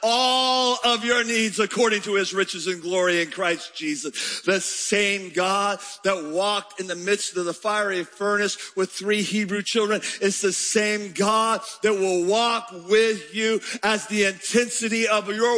all of your needs according to his riches and glory in Christ Jesus. The same God that walked in the midst of the fiery furnace with 3 Hebrew children is the same God that will walk with you as the intensity of your